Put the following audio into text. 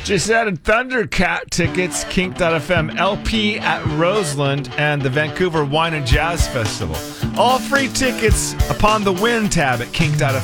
Just added Thundercat tickets, Kink.fm LP at Roseland, and the Vancouver Wine and Jazz Festival. All free tickets upon the Win tab at Kink.fm.